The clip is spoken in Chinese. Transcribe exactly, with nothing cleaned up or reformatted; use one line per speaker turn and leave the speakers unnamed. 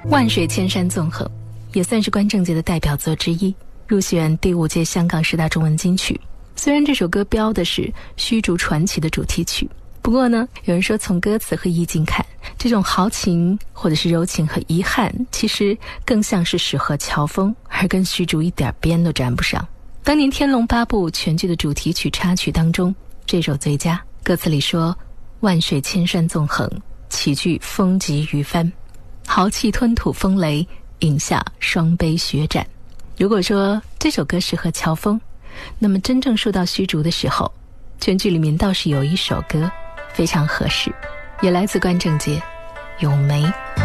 万水千山纵横也算是关正杰的代表作之一，入选第五届香港十大中文金曲。虽然这首歌标的是虚竹传奇的主题曲，不过呢，有人说从歌词和意境看，这种豪情或者是柔情和遗憾，其实更像是史鹤乔峰，而跟虚竹一点边都沾不上。当年《天龙八部》全剧的主题曲插曲当中，这首最佳，歌词里说万水千山纵横，齐聚风急雨帆，豪气吞吐风雷，饮下双杯血盏。如果说这首歌适合乔峰，那么真正说到虚竹的时候，全剧里面倒是有一首歌非常合适，也来自关正杰，咏梅。